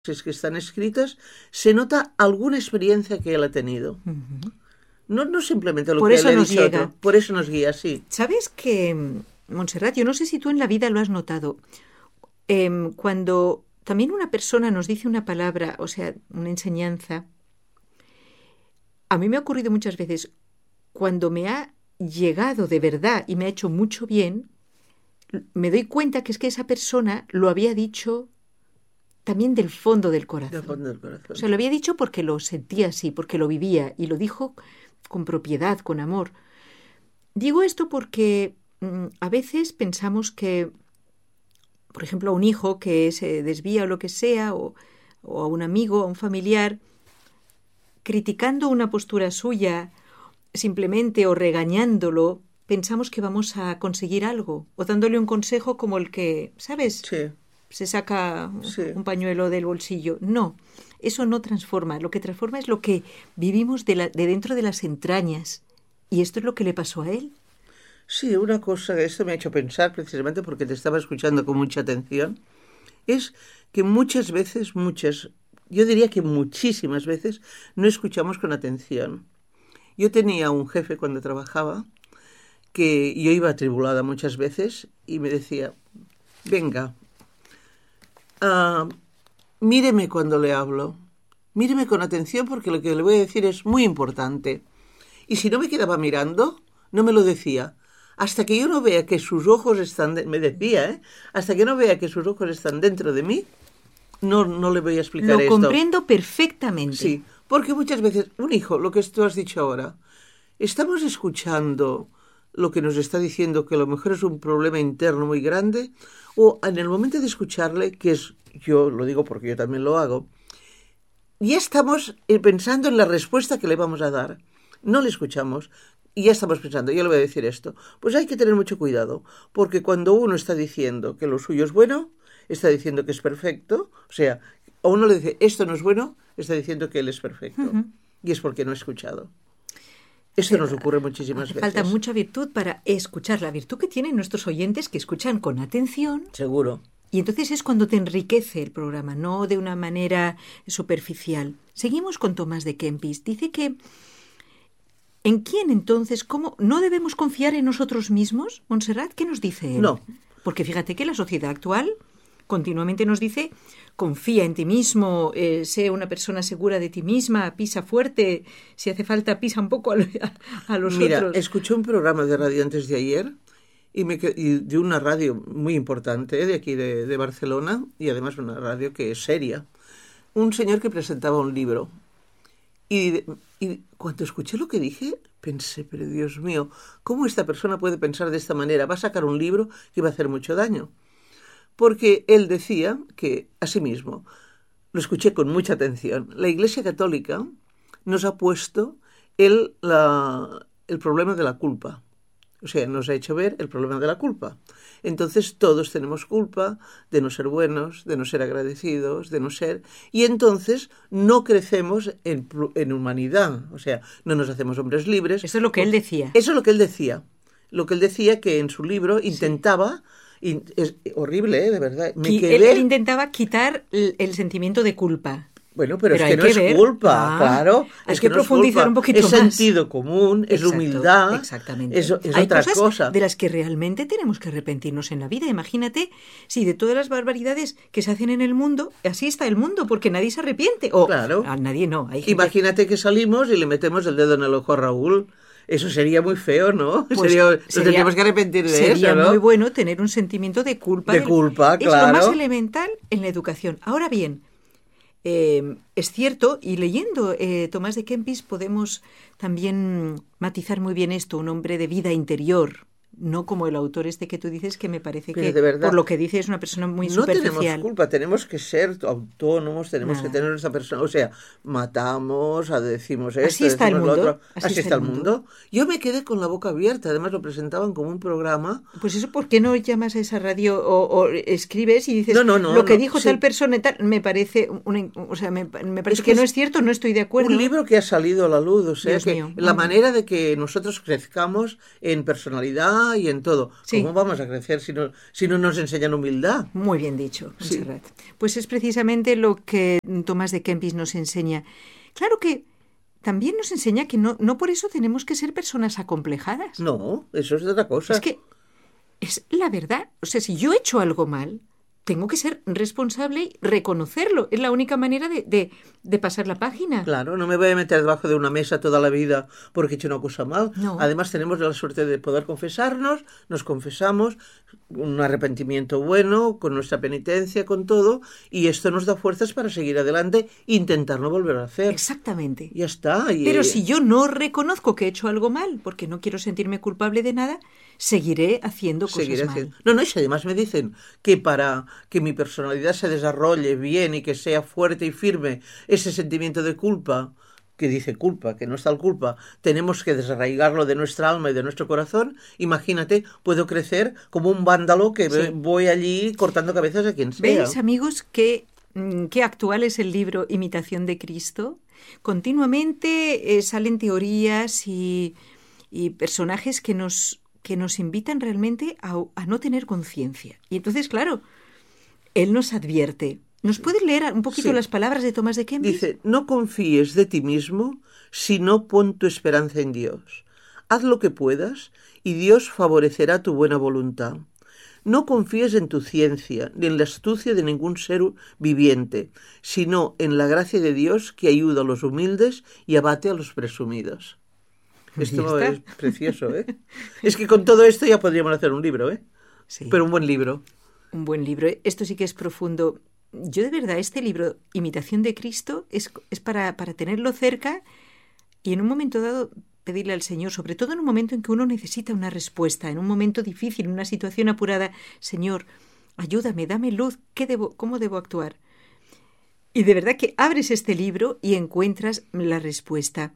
que están escritas, se nota alguna experiencia que él ha tenido. Ujú. No simplemente lo Por que eso él ha nos dicho llega. otro. Por eso nos guía, sí. ¿Sabes que, Montserrat, yo no sé si tú en la vida lo has notado, cuando también una persona nos dice una palabra, o sea, una enseñanza, a mí me ha ocurrido muchas veces, cuando me ha llegado de verdad y me ha hecho mucho bien, me doy cuenta que es que esa persona lo había dicho también del fondo del Del corazón. fondo del O corazón. sea, lo había dicho porque lo sentía así, porque lo vivía y lo dijo con propiedad, con amor. Digo esto porque a veces pensamos que, por ejemplo, a un hijo que se desvía o lo que sea, o a un amigo, a un familiar, criticando una postura suya simplemente o regañándolo, pensamos que vamos a conseguir algo, o dándole un consejo como el que, ¿sabes? Sí, Se saca sí. un pañuelo del bolsillo. No, eso no transforma. Lo que transforma es lo que vivimos de dentro de las entrañas. Y esto es lo que le pasó a él. Sí, una cosa que esto me ha hecho pensar precisamente porque te estaba escuchando con mucha atención, es que muchas veces, yo diría que muchísimas veces, no escuchamos con atención. Yo tenía un jefe cuando trabajaba que yo iba atribulada muchas veces y me decía, venga, míreme cuando le hablo, míreme con atención porque lo que le voy a decir es muy importante. Y si no me quedaba mirando, no me lo decía. Hasta que yo no vea que sus ojos están, me decía, hasta que no vea que sus ojos están dentro de mí, no le voy a explicar Lo esto. comprendo perfectamente. Sí, porque muchas veces, un hijo, lo que tú has dicho ahora, estamos escuchando lo que nos está diciendo que a lo mejor es un problema interno muy grande, o en el momento de escucharle, que es, yo lo digo porque yo también lo hago, ya estamos pensando en la respuesta que le vamos a dar. No le escuchamos y ya estamos pensando, yo le voy a decir esto. Pues hay que tener mucho cuidado, porque cuando uno está diciendo que lo suyo es bueno, está diciendo que es perfecto, o sea, a uno le dice esto no es bueno, está diciendo que él es perfecto. Ujú. Y es porque no ha escuchado. Esto nos ocurre muchísimas Hace veces. falta mucha virtud para escuchar, la virtud que tienen nuestros oyentes que escuchan con atención. Seguro. Y entonces es cuando te enriquece el programa, no de una manera superficial. Seguimos con Tomás de Kempis. Dice que ¿en quién entonces? ¿Cómo? ¿No debemos confiar en nosotros mismos? Montserrat, ¿qué nos dice él? No. Porque fíjate que la sociedad actual continuamente nos dice confía en ti mismo, sé una persona segura de ti misma, pisa fuerte, si hace falta pisa un poco a los Mira, otros. escuché un programa de radio antes de ayer y de una radio muy importante de aquí de Barcelona y además una radio que es seria. Un señor que presentaba un libro y cuando escuché lo que dije pensé, pero Dios mío, ¿cómo esta persona puede pensar de esta manera? Va a sacar un libro que va a hacer mucho daño. Porque él decía que, asimismo, lo escuché con mucha atención, la Iglesia Católica nos ha puesto el problema de la culpa. O sea, nos ha hecho ver el problema de la culpa. Entonces todos tenemos culpa de no ser buenos, de no ser agradecidos, de no ser... Y entonces no crecemos en humanidad. O sea, no nos hacemos hombres libres. Eso es lo que él decía. Eso es lo que él decía. Lo que él decía que en su libro intentaba... Y es horrible, de verdad. Él intentaba quitar el sentimiento de culpa. Bueno, pero es hay que no es ver. culpa, claro. Hay es que no profundizar un poquito más. más. Es sentido común, es humildad. Exactamente. Es hay otra cosas cosa. de las que realmente tenemos que arrepentirnos en la vida. Imagínate si de todas las barbaridades que se hacen en el mundo, así está el mundo, porque nadie se arrepiente. O claro. A nadie no. Hay gente... Imagínate que salimos y le metemos el dedo en el ojo a Raúl. Eso sería muy feo, ¿no? Pues nos tendríamos que arrepentir de eso, ¿no? Sería muy bueno tener un sentimiento de culpa. De culpa, es claro. Es lo más elemental en la educación. Ahora bien, es cierto, y leyendo Tomás de Kempis podemos también matizar muy bien esto, un hombre de vida interior, no como el autor este que tú dices, que me parece pero que, de verdad, por lo que dice, es una persona muy no superficial. No tenemos culpa, tenemos que ser autónomos, tenemos que tener nuestra persona, o sea, matamos, decimos esto, así está decimos el mundo, lo otro, así está el mundo. Yo me quedé con la boca abierta, además lo presentaban como un programa. Pues eso, ¿por qué no llamas a esa radio o escribes y dices lo que dijo tal persona y tal? Me parece, me parece que no es cierto, no estoy de acuerdo. Un libro que ha salido a la luz, o sea, Dios mío. La manera de que nosotros crezcamos en personalidad, mamá y en todo. Sí. ¿Cómo vamos a crecer si no nos enseñan humildad? Muy bien dicho, Sí. Montserrat. Pues es precisamente lo que Tomás de Kempis nos enseña. Claro que también nos enseña que no por eso tenemos que ser personas acomplejadas. No, eso es otra cosa. Es que es la verdad. O sea, si yo he hecho algo mal, tengo que ser responsable y reconocerlo. Es la única manera de pasar la página. Claro, no me voy a meter debajo de una mesa toda la vida porque he hecho una cosa mal. No. Además tenemos la suerte de poder confesarnos, nos confesamos, un arrepentimiento bueno, con nuestra penitencia, con todo, y esto nos da fuerzas para seguir adelante e intentar no volver a hacer. Exactamente. Ya está. Pero si yo no reconozco que he hecho algo mal, porque no quiero sentirme culpable de nada, seguiré haciendo cosas mal. No, y si además me dicen que para que mi personalidad se desarrolle bien y que sea fuerte y firme, ese sentimiento de culpa, que dice culpa, que no es tal culpa, tenemos que desarraigarlo de nuestra alma y de nuestro corazón, imagínate, puedo crecer como un vándalo que Sí. voy allí cortando cabezas a quien sea. ¿Veis, amigos, qué actual es el libro Imitación de Cristo? Continuamente salen teorías y personajes que nos invitan realmente a no tener conciencia. Y entonces, claro, él nos advierte. ¿Nos puedes leer un poquito Sí. las palabras de Tomás de Kempis? Dice, no confíes de ti mismo, sino pon tu esperanza en Dios. Haz lo que puedas y Dios favorecerá tu buena voluntad. No confíes en tu ciencia, ni en la astucia de ningún ser viviente, sino en la gracia de Dios que ayuda a los humildes y abate a los presumidos. Esto Ya es está. precioso, ¿eh? Es que con todo esto ya podríamos hacer un libro, ¿eh? Sí. Pero un buen libro. Un buen libro. Esto sí que es profundo. Yo de verdad, este libro, Imitación de Cristo, es para tenerlo cerca y en un momento dado pedirle al Señor, sobre todo en un momento en que uno necesita una respuesta, en un momento difícil, en una situación apurada, Señor, ayúdame, dame luz, ¿cómo debo actuar? Y de verdad que abres este libro y encuentras la respuesta.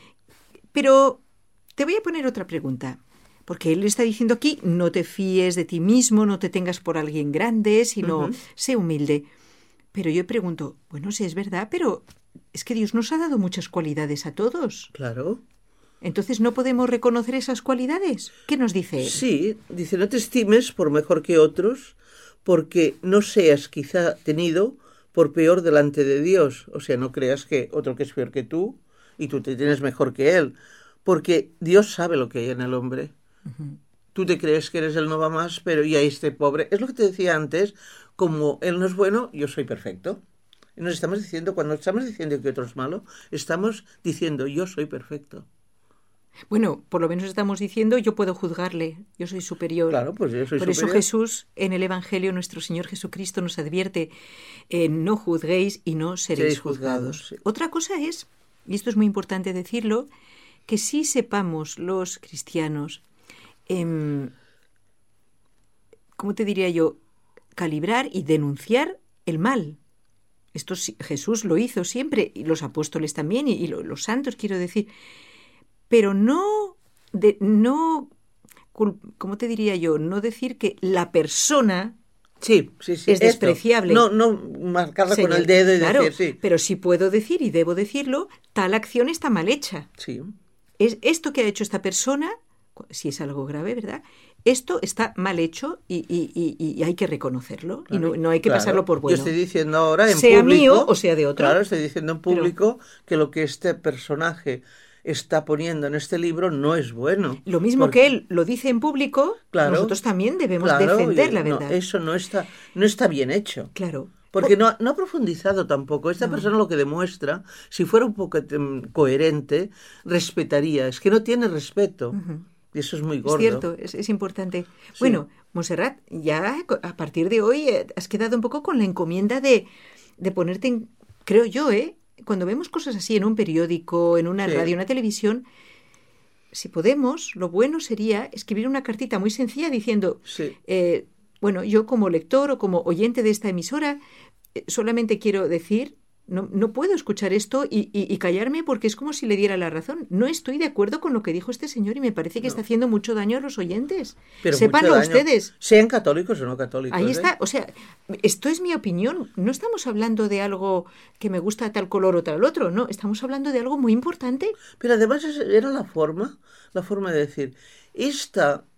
Pero te voy a poner otra pregunta. Porque él está diciendo aquí, no te fíes de ti mismo, no te tengas por alguien grande, sino sé humilde. Pero yo pregunto, bueno, sí es verdad, pero es que Dios nos ha dado muchas cualidades a todos. Claro. Entonces, ¿no podemos reconocer esas cualidades? ¿Qué nos dice él? Sí, dice, no te estimes por mejor que otros, porque no seas quizá tenido por peor delante de Dios. O sea, no creas que otro que es peor que tú y tú te tienes mejor que él, porque Dios sabe lo que hay en el hombre. Tú te crees que eres el no va más, pero y ahí este pobre. Es lo que te decía antes, como él no es bueno, yo soy perfecto. Y nos estamos diciendo, cuando estamos diciendo que otro es malo, estamos diciendo yo soy perfecto. Bueno, por lo menos estamos diciendo yo puedo juzgarle, yo soy superior. Claro, pues yo soy Por superior. eso Jesús, en el Evangelio, nuestro Señor Jesucristo nos advierte, no juzguéis y no seréis juzgados. Sí. Otra cosa es, y esto es muy importante decirlo, que sí sepamos los cristianos, ¿cómo te diría yo? Calibrar y denunciar el mal. Esto Jesús lo hizo siempre, y los apóstoles también, y los santos, quiero decir. Pero no, ¿cómo te diría yo? No decir que la persona Sí. es despreciable. No marcarla con el dedo y claro, decir sí. Pero sí puedo decir, y debo decirlo, tal acción está mal hecha. Sí. Es esto que ha hecho esta persona, si es algo grave, ¿verdad? Esto está mal hecho y hay que reconocerlo. Claro, y no hay que pasarlo por bueno. Yo estoy diciendo ahora en sea público, mío o sea de otro. Claro, estoy diciendo en público que lo que este personaje está poniendo en este libro no es bueno. Lo mismo que él lo dice en público, nosotros también debemos defender la verdad. No, eso no está bien hecho. Claro. Porque no ha profundizado tampoco. Esta persona lo que demuestra, si fuera un poco coherente, respetaría. Es que no tiene respeto. Y eso es muy gordo. Es cierto, es importante. Sí. Bueno, Montserrat, ya a partir de hoy has quedado un poco con la encomienda de ponerte en, creo yo, cuando vemos cosas así en un periódico, en una radio, en una televisión, si podemos, lo bueno sería escribir una cartita muy sencilla diciendo, bueno, yo como lector o como oyente de esta emisora, solamente quiero decir, no puedo escuchar esto y callarme porque es como si le diera la razón. No estoy de acuerdo con lo que dijo este señor y me parece que está haciendo mucho daño a los oyentes. Pero sépanlo ustedes. Sean católicos o no católicos. Ahí está, o sea, esto es mi opinión. No estamos hablando de algo que me gusta tal color o tal otro, no, estamos hablando de algo muy importante. Pero además era la forma de decir, esta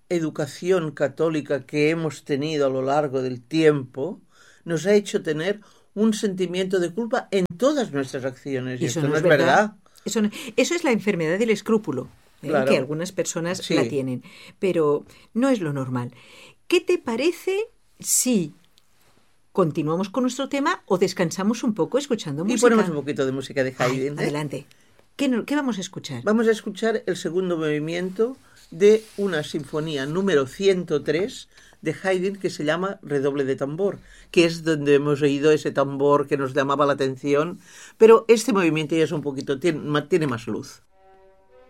educación católica que hemos tenido a lo largo del tiempo nos ha hecho tener un sentimiento de culpa en todas nuestras acciones. Y esto no es verdad. Eso es la enfermedad del escrúpulo, Claro. que algunas personas Sí. la tienen, pero no es lo normal. ¿Qué te parece si continuamos con nuestro tema o descansamos un poco escuchando Y música? ponemos un poquito de música de Ay, Haydn. adelante. ¿Qué vamos a escuchar? Vamos a escuchar el segundo movimiento de una sinfonía número 103 de Haydn que se llama Redoble de tambor, que es donde hemos oído ese tambor que nos llamaba la atención, pero este movimiento ya es un poquito, tiene más luz.